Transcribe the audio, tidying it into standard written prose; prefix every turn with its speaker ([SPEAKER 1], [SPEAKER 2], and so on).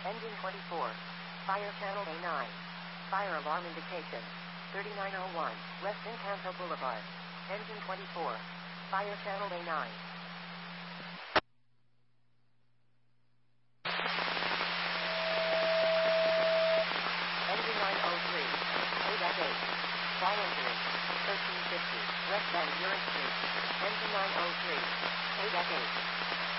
[SPEAKER 1] Engine 24. Fire channel A9. Fire alarm indication. 3901, West Encanto Boulevard. Engine 24. Fire channel A9. Engine 903. ADAC 8. Fall injury. 1350, West Van Buren Street. Engine 903. ADAC 8.